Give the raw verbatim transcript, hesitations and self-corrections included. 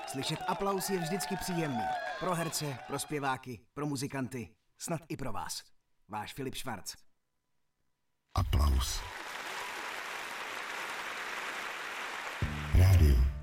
Slyšet aplaus je vždycky příjemný. Pro herce, pro zpěváky, pro muzikanty, snad i pro vás. Váš Filip Švarc. Aplaus. Rádio.